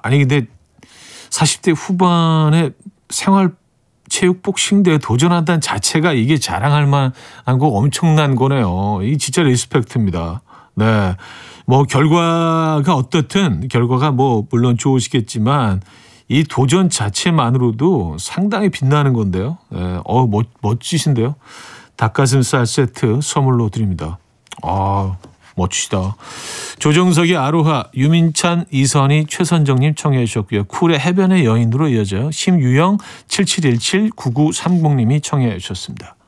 아니 근데 40대 후반에 생활체육 복싱대에 도전한다는 자체가 이게 자랑할 만한 거 엄청난 거네요. 이 진짜 리스펙트입니다. 네. 뭐 결과가 어떻든 결과가 뭐 물론 좋으시겠지만 이 도전 자체만으로도 상당히 빛나는 건데요. 네. 멋지신데요. 닭가슴살 세트 선물로 드립니다. 아, 멋지시다. 조정석의 아로하, 유민찬, 이선희, 최선정님 청해 주셨고요. 쿨의 해변의 여인으로 이어져요. 심유영, 7717, 9930님이 청해 주셨습니다.